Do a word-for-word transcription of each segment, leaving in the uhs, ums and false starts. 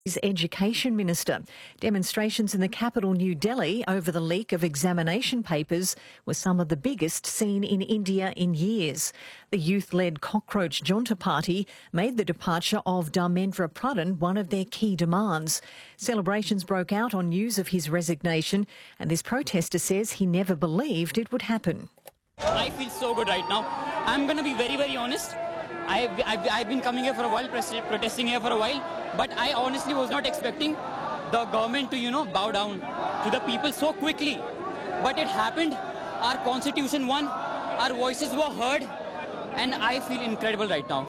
His Education Minister. Demonstrations in the capital, New Delhi, over the leak of examination papers were some of the biggest seen in India in years. The youth-led Cockroach Junta Party made the departure of Dharmendra Pradhan one of their key demands. Celebrations broke out on news of his resignation, and this protester says he never believed it would happen. I feel so good right now. I'm going to be very, very honest. I've, I've, I've been coming here for a while, protesting here for a while, but I honestly was not expecting the government to, you know, bow down to the people so quickly. But it happened. Our constitution won, our voices were heard, and I feel incredible right now.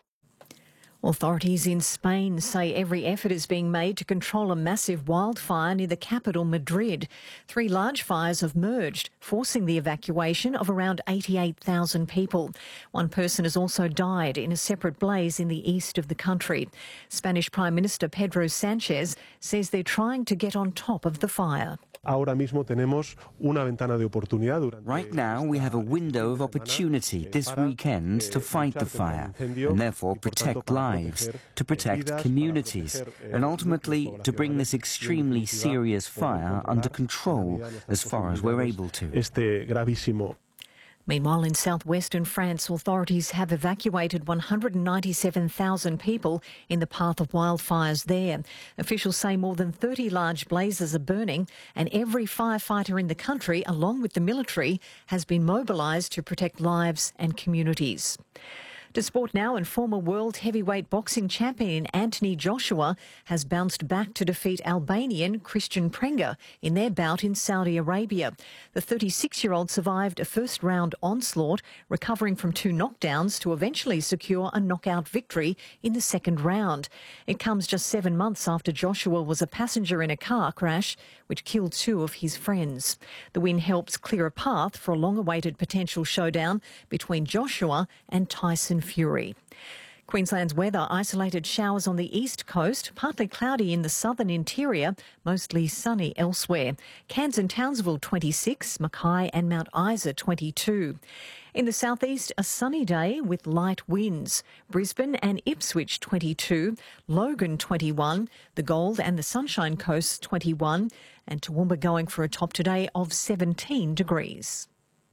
Authorities in Spain say every effort is being made to control a massive wildfire near the capital, Madrid. Three large fires have merged, forcing the evacuation of around eighty-eight thousand people. One person has also died in a separate blaze in the east of the country. Spanish Prime Minister Pedro Sanchez says they're trying to get on top of the fire. Ahora mismo tenemos una ventana de oportunidad durante Right now we have a window of opportunity this weekend to fight the fire and therefore protect lives, to protect communities and ultimately to bring this extremely serious fire under control as far as we're able to. Este gravísimo. Meanwhile, in southwestern France, authorities have evacuated one hundred ninety-seven thousand people in the path of wildfires there. Officials say more than thirty large blazes are burning, and every firefighter in the country, along with the military, has been mobilised to protect lives and communities. To sport now, and former world heavyweight boxing champion Anthony Joshua has bounced back to defeat Albanian Christian Prenga in their bout in Saudi Arabia. The thirty-six-year-old survived a first-round onslaught, recovering from two knockdowns to eventually secure a knockout victory in the second round. It comes just seven months after Joshua was a passenger in a car crash which killed two of his friends. The win helps clear a path for a long-awaited potential showdown between Joshua and Tyson Fury. Queensland's weather: isolated showers on the east coast, partly cloudy in the southern interior, mostly sunny elsewhere. Cairns and Townsville twenty-six, Mackay and Mount Isa twenty-two. In the southeast, a sunny day with light winds. Brisbane and Ipswich twenty-two, Logan twenty-one, the Gold and the Sunshine Coast twenty-one, and Toowoomba going for a top today of seventeen degrees.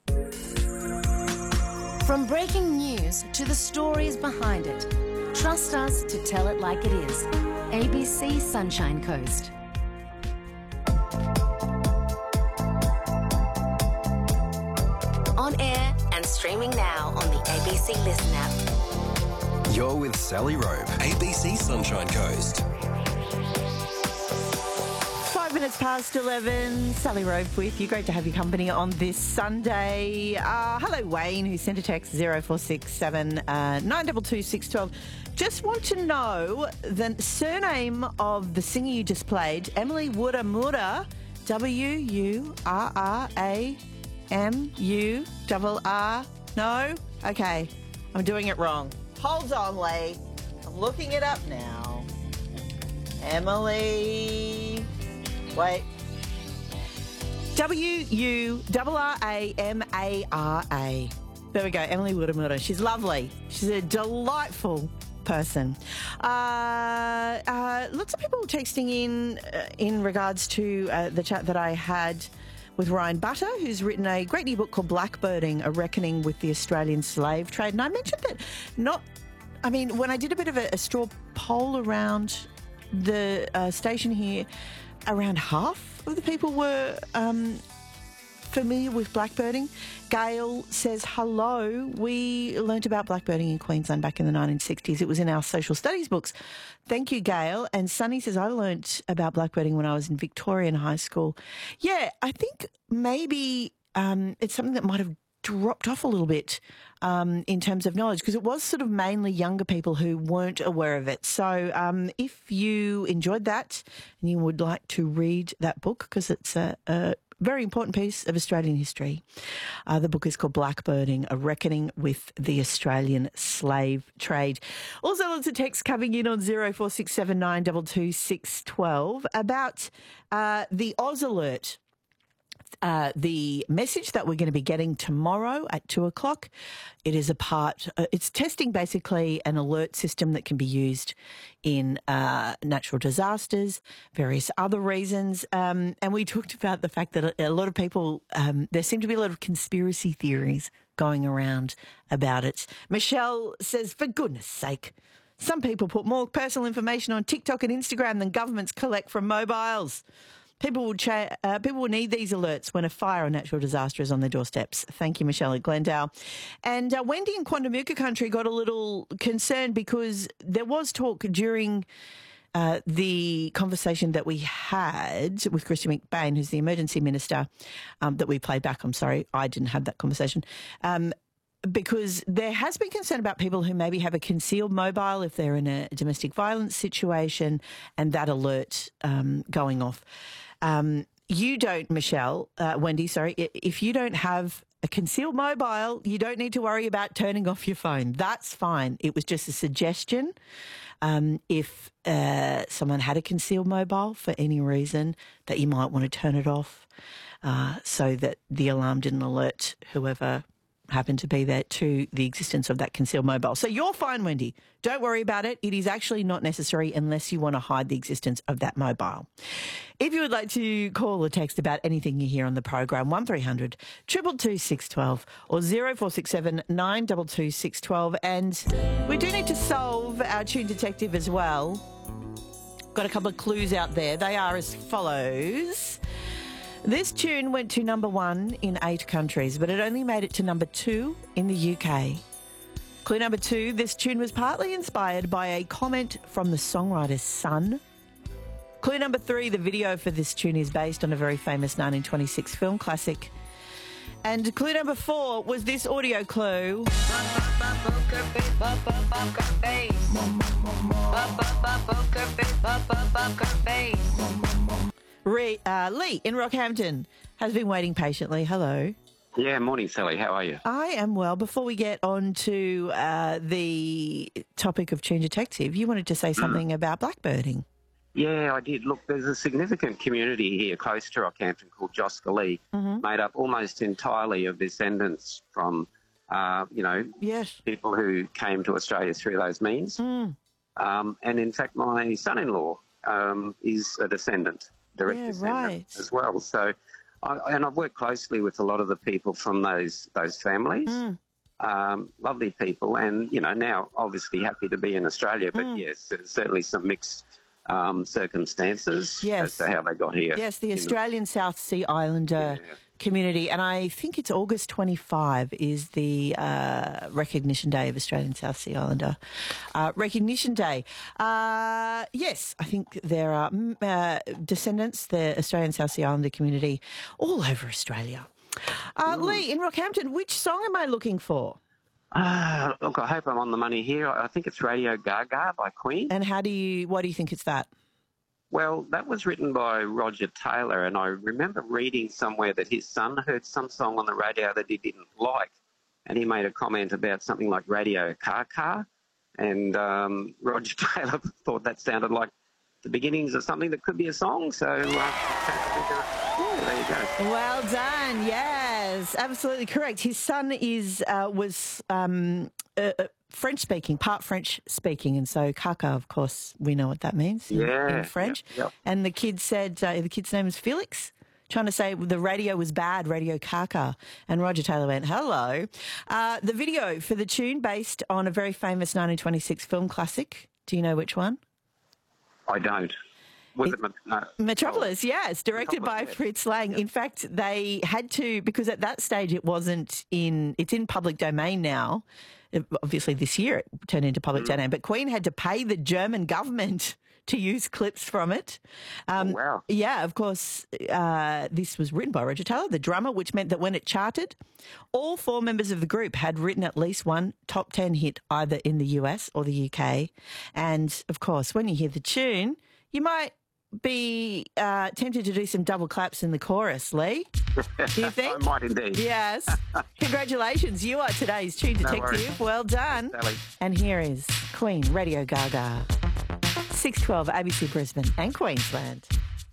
From breaking news to the stories behind it, trust us to tell it like it is. A B C Sunshine Coast. On air and streaming now on the A B C Listen app. You're with Sally Robe, A B C Sunshine Coast. Five minutes past eleven, Sally Robe with you. Great to have your company on this Sunday. Uh, hello, Wayne, who sent a text zero four six seven nine two two six one two. Just want to know the surname of the singer you just played, Emily Wurramura, W U R R A M U R R. No? Okay, I'm doing it wrong. Hold on, Lee. I'm looking it up now. Emily... Wait. W U R R A M A R A. There we go, Emily Wurramura. She's lovely. She's a delightful person. Uh, uh, lots of people texting in uh, in regards to uh, the chat that I had with Ryan Butter, who's written a great new book called Blackbirding, A Reckoning with the Australian Slave Trade. And I mentioned that not... I mean, when I did a bit of a, a straw poll around the uh, station here, around half of the people were um, familiar with blackbirding. Gail says, hello, we learnt about blackbirding in Queensland back in the nineteen sixties. It was in our social studies books. Thank you, Gail. And Sunny says, I learnt about blackbirding when I was in Victorian high school. Yeah, I think maybe um, it's something that might have dropped off a little bit um, in terms of knowledge, because it was sort of mainly younger people who weren't aware of it. So um, if you enjoyed that and you would like to read that book, because it's a, a very important piece of Australian history, uh, the book is called Blackbirding, A Reckoning with the Australian Slave Trade. Also lots of texts coming in on zero four six seven nine two two six one two about uh, the Oz Alert. Uh, the message that we're going to be getting tomorrow at two o'clock, it is a part, uh, it's testing basically an alert system that can be used in uh, natural disasters, various other reasons. Um, and we talked about the fact that a, a lot of people, um, there seem to be a lot of conspiracy theories going around about it. Michelle says, for goodness sake, some people put more personal information on TikTok and Instagram than governments collect from mobiles. People will, cha- uh, people will need these alerts when a fire or natural disaster is on their doorsteps. Thank you, Michelle at Glendale. And uh, Wendy in Quandamooka country got a little concerned because there was talk during uh, the conversation that we had with Christian McBain, who's the emergency minister, um, that we played back. I'm sorry, I didn't have that conversation. Um, because there has been concern about people who maybe have a concealed mobile if they're in a domestic violence situation and that alert um, going off. Um, you don't, Michelle, uh, Wendy, sorry, if you don't have a concealed mobile, you don't need to worry about turning off your phone. That's fine. It was just a suggestion. Um, if uh, someone had a concealed mobile for any reason, that you might want to turn it off uh, so that the alarm didn't alert whoever happened to be there to the existence of that concealed mobile. So you're fine, Wendy. Don't worry about it. It is actually not necessary unless you want to hide the existence of that mobile. If you would like to call or text about anything you hear on the program, one three hundred, two two two, six one two or zero four six seven, nine two two, six one two. And we do need to solve our tune detective as well. Got a couple of clues out there. They are as follows. This tune went to number one in eight countries, but it only made it to number two in the U K. Clue number two, this tune was partly inspired by a comment from the songwriter's son. Clue number three, the video for this tune is based on a very famous nineteen twenty-six film classic. And clue number four was this audio clue. Re, uh, Lee in Rockhampton has been waiting patiently. Hello. Yeah, morning, Sally. How are you? I am well. Before we get on to uh, the topic of Tune Detective, you wanted to say something mm. about blackbirding. Yeah, I did. Look, there's a significant community here close to Rockhampton called Joscalee, mm-hmm. made up almost entirely of descendants from, uh, you know, yes. people who came to Australia through those means. Mm. Um, and, in fact, my son-in-law um, is a descendant. Direct yeah, descendant right. as well. So, I, and I've worked closely with a lot of the people from those those families. Mm. Um, lovely people, and you know now obviously happy to be in Australia. But mm. yes, there's certainly some mixed um, circumstances yes. as to how they got here. Yes, the Australian the... South Sea Islander yeah. community, and I think it's August twenty-fifth is the uh, recognition day of Australian South Sea Islander uh, recognition day. Uh, yes, I think there are uh, descendants, the Australian South Sea Islander community, all over Australia. Uh, Lee, in Rockhampton, which song am I looking for? Uh, look, I hope I'm on the money here. I think it's Radio Gaga by Queen. And how do you? Why do you think it's that? Well, that was written by Roger Taylor, and I remember reading somewhere that his son heard some song on the radio that he didn't like, and he made a comment about something like Radio Gaga, and um, Roger Taylor thought that sounded like the beginnings of something that could be a song, so uh, yeah, there you go. Well done, yes, absolutely correct. His son is uh, was um, uh, French-speaking, part French-speaking, and so caca, of course, we know what that means in, yeah, in French. Yep, yep. And the kid said, uh, the kid's name is Felix, trying to say the radio was bad, Radio Caca. And Roger Taylor went, hello. Uh, the video for the tune based on a very famous nineteen twenty-six film classic. Do you know which one? I don't. Was it, it no. Metropolis, yes, directed Metropolis, by yes. Fritz Lang. Yep. In fact, they had to, because at that stage it wasn't in, it's in public domain now. Obviously this year it turned into public mm. domain, but Queen had to pay the German government to use clips from it. Um, oh, wow. Yeah, of course, uh, this was written by Roger Taylor, the drummer, which meant that when it charted, all four members of the group had written at least one top ten hit either in the U S or the U K. And, of course, when you hear the tune, you might be uh, tempted to do some double claps in the chorus, Lee. Do you think? I might indeed. Yes. Congratulations. You are today's Tune Detective. No well done. Sally. And here is Queen, Radio Gaga. six twelve A B C Brisbane and Queensland.